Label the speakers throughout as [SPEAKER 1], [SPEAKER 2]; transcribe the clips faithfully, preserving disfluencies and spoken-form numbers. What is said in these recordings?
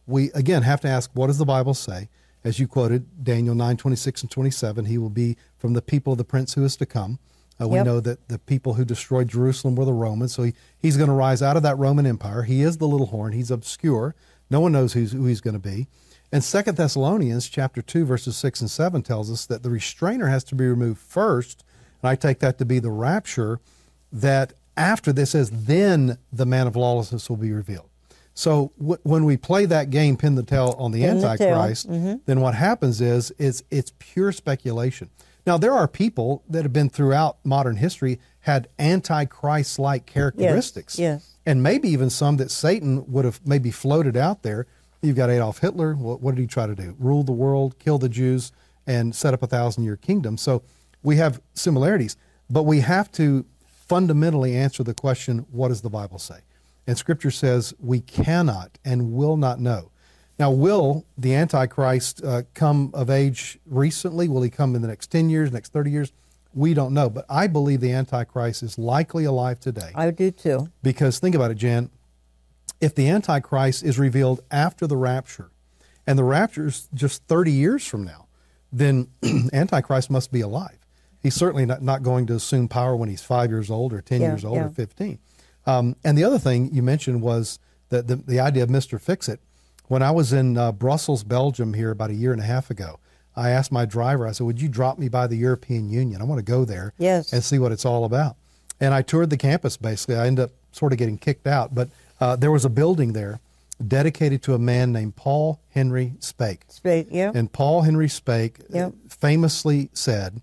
[SPEAKER 1] we, again, have to ask, what does the Bible say? As you quoted, Daniel nine, twenty-six and twenty-seven, he will be from the people of the prince who is to come. Uh, we
[SPEAKER 2] yep.
[SPEAKER 1] know that the people who destroyed Jerusalem were the Romans, so he, he's going to rise out of that Roman Empire. He is the little horn. He's obscure. No one knows who's, who he's going to be. And Second Thessalonians chapter two, verses six and seven tells us that the restrainer has to be removed first, and I take that to be the rapture, that after this says, then the man of lawlessness will be revealed. So w- when we play that game, pin the tail on the
[SPEAKER 2] pin
[SPEAKER 1] Antichrist,
[SPEAKER 2] the mm-hmm.
[SPEAKER 1] then what happens is, is it's pure speculation. Now, there are people that have been throughout modern history, had Antichrist-like characteristics.
[SPEAKER 2] Yes, yes.
[SPEAKER 1] And maybe even some that Satan would have maybe floated out there. You've got Adolf Hitler. What, what did he try to do? Rule the world, kill the Jews, and set up a thousand-year kingdom. So we have similarities. But we have to fundamentally answer the question, what does the Bible say? And Scripture says we cannot and will not know. Now, will the Antichrist uh, come of age recently? Will he come in the next ten years, next thirty years? We don't know. But I believe the Antichrist is likely alive today.
[SPEAKER 2] I do too.
[SPEAKER 1] Because think about it, Jan. If the Antichrist is revealed after the rapture, and the rapture is just thirty years from now, then Antichrist must be alive. He's certainly not, not going to assume power when he's five years old or ten
[SPEAKER 2] yeah,
[SPEAKER 1] years old
[SPEAKER 2] yeah.
[SPEAKER 1] or fifteen. Um, and the other thing you mentioned was the, the, the idea of Mister Fix-It. When I was in uh, Brussels, Belgium here about a year and a half ago, I asked my driver, I said, would you drop me by the European Union? I want to go there
[SPEAKER 2] yes.
[SPEAKER 1] and see what it's all about. And I toured the campus, basically. I ended up sort of getting kicked out. But uh, there was a building there dedicated to a man named Paul Henry Spake.
[SPEAKER 2] Spake, yeah.
[SPEAKER 1] And Paul Henry Spake
[SPEAKER 2] yep.
[SPEAKER 1] famously said,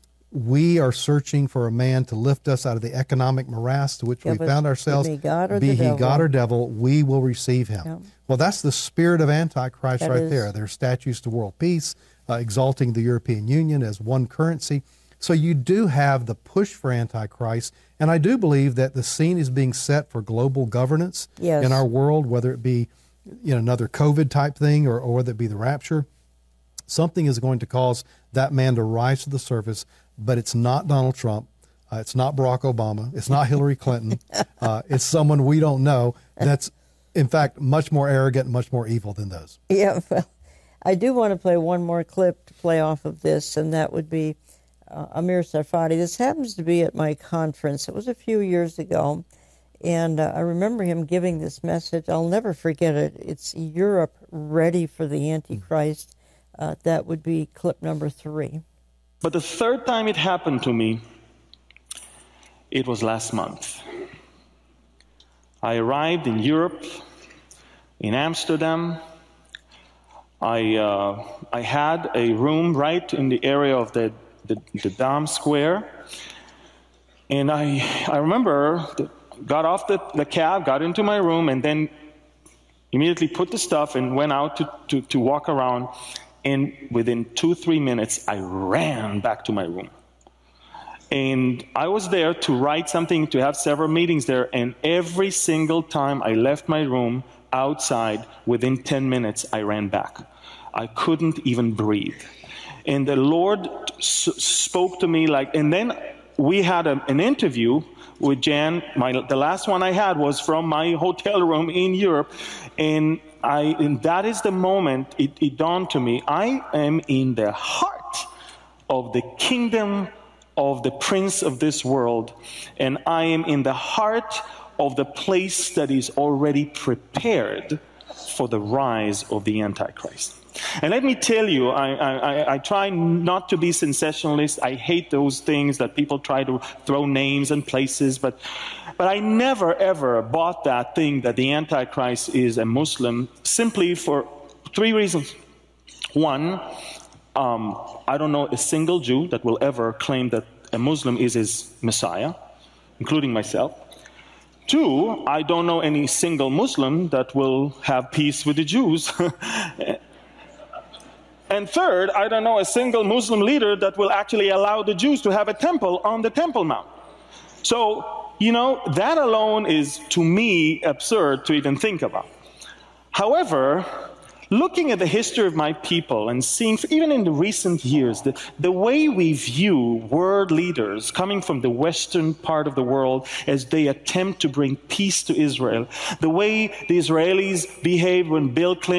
[SPEAKER 1] we are searching for a man to lift us out of the economic morass to which
[SPEAKER 2] yeah,
[SPEAKER 1] we found ourselves.
[SPEAKER 2] Be, God or
[SPEAKER 1] be
[SPEAKER 2] the
[SPEAKER 1] he
[SPEAKER 2] devil.
[SPEAKER 1] God or devil, we will receive him.
[SPEAKER 2] Yep.
[SPEAKER 1] Well, that's the spirit of Antichrist
[SPEAKER 2] that
[SPEAKER 1] right
[SPEAKER 2] is.
[SPEAKER 1] there. There's statues to world peace, uh, exalting the European Union as one currency. So you do have the push for Antichrist, and I do believe that the scene is being set for global governance
[SPEAKER 2] yes.
[SPEAKER 1] in our world, whether it be you know another COVID type thing or, or whether it be the rapture. Something is going to cause that man to rise to the surface, but it's not Donald Trump. Uh, it's not Barack Obama. It's not Hillary Clinton. Uh, it's someone we don't know that's, in fact, much more arrogant and much more evil than those.
[SPEAKER 2] Yeah, well, I do want to play one more clip to play off of this, and that would be uh, Amir Tsarfati. This happens to be at my conference. It was a few years ago, and uh, I remember him giving this message. I'll never forget it. It's Europe ready for the Antichrist. Uh, that would be clip number three.
[SPEAKER 3] But the third time it happened to me, it was last month. I arrived in Europe, in Amsterdam. I uh, I had a room right in the area of the the, the Dam Square, and I I remember the, got off the, the cab, got into my room, and then immediately put the stuff and went out to, to, to walk around. And within two, three minutes, I ran back to my room. And I was there to write something, to have several meetings there, and every single time I left my room outside, within ten minutes, I ran back. I couldn't even breathe. And the Lord s- spoke to me like, and then we had a, an interview with Jan. My, the last one I had was from my hotel room in Europe, and I, and that is the moment it, it dawned to me, I am in the heart of the kingdom of the prince of this world, and I am in the heart of the place that is already prepared for the rise of the Antichrist. And let me tell you, I, I, I try not to be sensationalist. I hate those things that people try to throw names and places, but But I never, ever bought that thing that the Antichrist is a Muslim, simply for three reasons. One, um, I don't know a single Jew that will ever claim that a Muslim is his Messiah, including myself. Two, I don't know any single Muslim that will have peace with the Jews. And third, I don't know a single Muslim leader that will actually allow the Jews to have a temple on the Temple Mount. So, you know, that alone is, to me, absurd to even think about. However, looking at the history of my people and seeing, even in the recent years, the, the way we view world leaders coming from the western part of the world as they attempt to bring peace to Israel, the way the Israelis behaved when Bill Clinton